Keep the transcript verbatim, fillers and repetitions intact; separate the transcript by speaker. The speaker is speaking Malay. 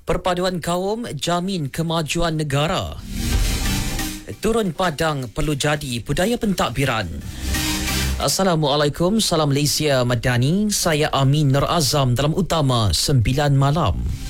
Speaker 1: Perpaduan kaum jamin kemajuan negara. Turun padang perlu jadi budaya pentadbiran. Assalamualaikum, salam Malaysia Madani. Saya Amin Nur Azam dalam Utama sembilan Malam.